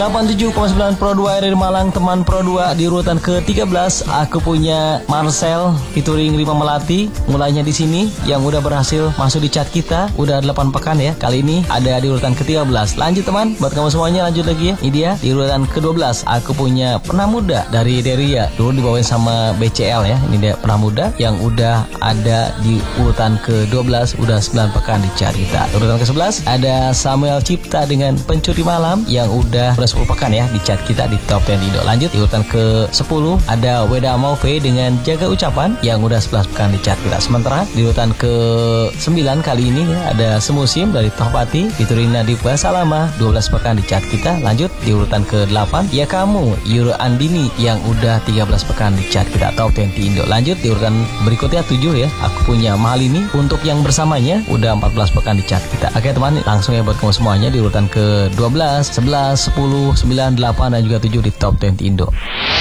87,9 Pro 2 RRI Malang, teman Pro 2. Di urutan ke-13 aku punya Marcel featuring Rima Melati. Mulainya di sini yang udah berhasil masuk di chat kita udah 8 pekan ya. Kali ini ada di urutan ke-13. Lanjut teman, buat kamu semuanya lanjut lagi ya. Ini dia di urutan ke-12 aku punya Pernah Muda dari Deria. Dulu dibawain sama BCL ya. Ini dia Pernah Muda yang udah ada di urutan ke-12, udah 9 pekan di chat kita. Urutan ke-11 ada Samuel Cipta dengan Pencuri Malam yang udah 10 pekan ya di chat kita di Top 10 Indo. Lanjut di urutan ke-10 ada Weda Mauve dengan Jaga Ucapan yang udah 11 pekan di chat kita. Sementara di urutan ke-9 kali ini ya, ada Semusim dari Tohpati featuring Nadif Basalama 12 pekan di chat kita. Lanjut di urutan ke-8 Ya Kamu Yura Andini yang udah 13 pekan di chat kita Top 20 Indo. Lanjut di urutan berikutnya 7 ya, aku punya Malini Untuk Yang Bersamanya udah 14 pekan di chat kita. Oke teman, langsung ya buat kamu semuanya di urutan ke-12, 11, 10, 9, 8 dan juga 7 di Top 20 Indo.